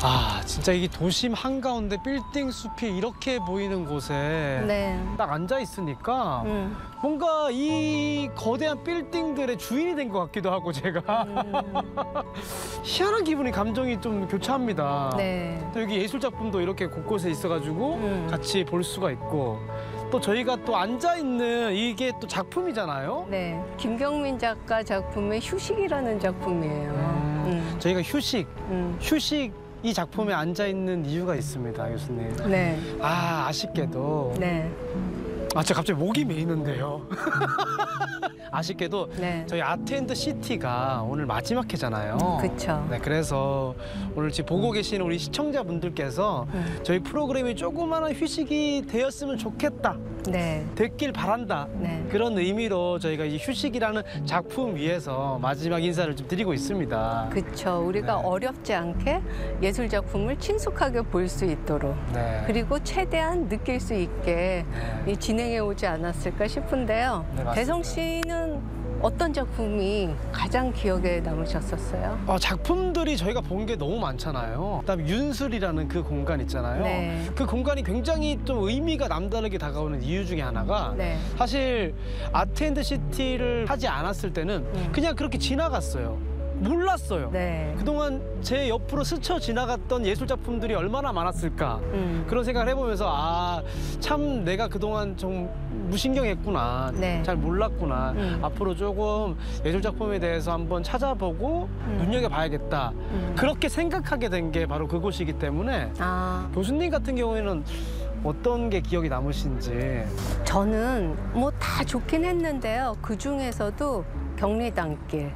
아, 진짜 이게 도심 한가운데 빌딩 숲이 이렇게 보이는 곳에 네. 딱 앉아 있으니까 뭔가 이 거대한 빌딩들의 주인이 된 것 같기도 하고 제가 희한한 기분이 감정이 좀 교차합니다. 네. 또 여기 예술 작품도 이렇게 곳곳에 있어가지고 같이 볼 수가 있고 또 저희가 또 앉아 있는 이게 또 작품이잖아요. 네. 김경민 작가 작품의 휴식이라는 작품이에요. 저희가 휴식 이 작품에 앉아 있는 이유가 있습니다, 교수님. 네. 아, 아쉽게도. 네. 아, 제가 갑자기 목이 메이는데요. 아쉽게도 네. 저희 아트앤더시티가 오늘 마지막 회잖아요. 그쵸. 네, 그래서 오늘 지금 보고 계시는 우리 시청자분들께서 저희 프로그램이 조그마한 휴식이 되었으면 좋겠다. 네. 됐길 바란다. 네. 그런 의미로 저희가 이 휴식이라는 작품 위에서 마지막 인사를 좀 드리고 있습니다. 그쵸. 우리가 네. 어렵지 않게 예술 작품을 친숙하게 볼 수 있도록 네. 그리고 최대한 느낄 수 있게 네. 진행해 오지 않았을까 싶은데요. 네, 맞습니다. 대성 씨는 어떤 작품이 가장 기억에 남으셨었어요? 작품들이 저희가 본 게 너무 많잖아요. 그다음에 윤술이라는 그 공간 있잖아요. 네. 그 공간이 굉장히 좀 의미가 남다르게 다가오는 이유 중에 하나가 네. 사실 아트앤더시티를 하지 않았을 때는 그냥 그렇게 지나갔어요. 몰랐어요. 네. 그동안 제 옆으로 스쳐 지나갔던 예술 작품들이 얼마나 많았을까 그런 생각을 해보면서 아, 참 내가 그동안 좀 무신경했구나. 네. 잘 몰랐구나. 앞으로 조금 예술 작품에 대해서 한번 찾아보고 눈여겨봐야겠다. 그렇게 생각하게 된 게 바로 그곳이기 때문에 아, 교수님 같은 경우에는 어떤 게 기억이 남으신지. 저는 뭐 다 좋긴 했는데요. 그 중에서도 경리단길.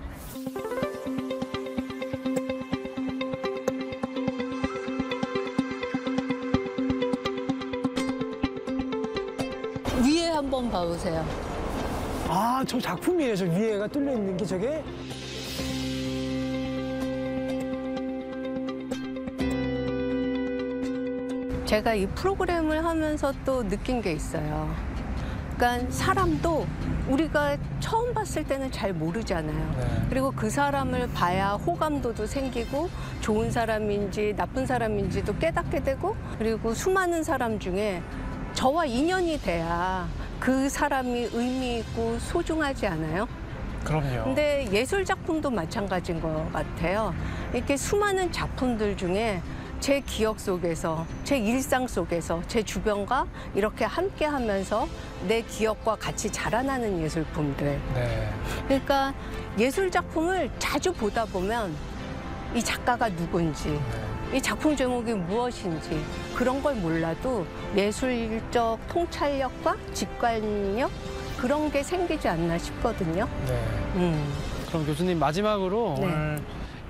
위에 한번 봐보세요. 아, 저 작품이에요. 저 위에가 뚫려 있는 게 저게? 제가 이 프로그램을 하면서 또 느낀 게 있어요. 그러니까 사람도 우리가 처음 봤을 때는 잘 모르잖아요. 네. 그리고 그 사람을 봐야 호감도도 생기고 좋은 사람인지 나쁜 사람인지도 깨닫게 되고 그리고 수많은 사람 중에 저와 인연이 돼야 그 사람이 의미 있고 소중하지 않아요? 그럼요. 근데 예술 작품도 마찬가지인 것 같아요. 이렇게 수많은 작품들 중에 제 기억 속에서, 제 일상 속에서, 제 주변과 이렇게 함께 하면서 내 기억과 같이 자라나는 예술품들. 네. 그러니까 예술 작품을 자주 보다 보면 이 작가가 누군지, 이 작품 제목이 무엇인지 그런 걸 몰라도 예술적 통찰력과 직관력 그런 게 생기지 않나 싶거든요. 네. 그럼 교수님 마지막으로 네. 오늘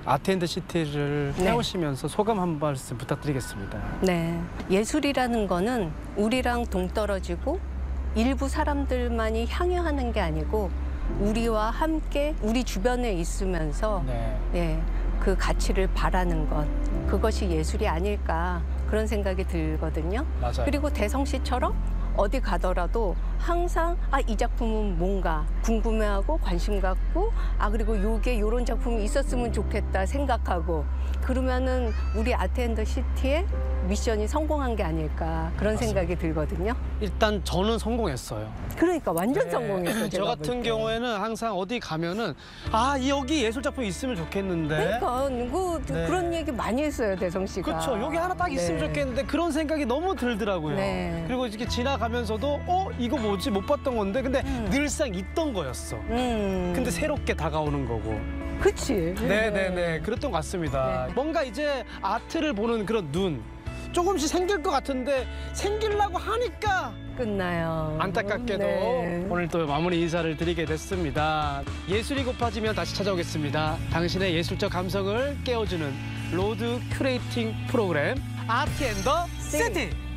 아트앤더시티를 네. 해오시면서 소감 한 말씀 부탁드리겠습니다. 네. 예술이라는 거는 우리랑 동떨어지고 일부 사람들만이 향유하는 게 아니고 우리와 함께 우리 주변에 있으면서 네. 그 가치를 바라는 것 그것이 예술이 아닐까 그런 생각이 들거든요. 맞아요. 그리고 대성 씨처럼 어디 가더라도 항상 이 작품은 뭔가 궁금해하고 관심 갖고 그리고 요게 요런 작품이 있었으면 좋겠다 생각하고 그러면은 우리 아트앤더시티의 미션이 성공한 게 아닐까 그런 맞습니다. 생각이 들거든요. 일단 저는 성공했어요. 그러니까 완전 네. 성공했어요. 저 제가 같은 볼 때. 경우에는 항상 어디 가면은 여기 예술 작품 있으면 좋겠는데. 그러니까 네. 그런 얘기 많이 했어요 대성 씨가. 그렇죠. 여기 하나 딱 있으면 네. 좋겠는데 그런 생각이 너무 들더라고요. 네. 그리고 이렇게 지나가면서도 이거 뭐지 못 봤던 건데 근데 늘상 있던 거였어. 근데 새롭게 다가오는 거고. 그치. 네네네. 그랬던 것 같습니다. 네. 뭔가 이제 아트를 보는 그런 눈 조금씩 생길 것 같은데 생기려고 하니까 끝나요. 안타깝게도 네. 오늘 또 마무리 인사를 드리게 됐습니다. 예술이 고파지면 다시 찾아오겠습니다. 당신의 예술적 감성을 깨워주는 로드 큐레이팅 프로그램 아트앤더 시티.